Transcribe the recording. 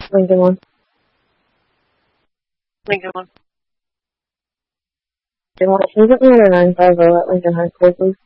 Lincoln one. Lincoln one. Can you get me under 950 at Lincoln High School, please?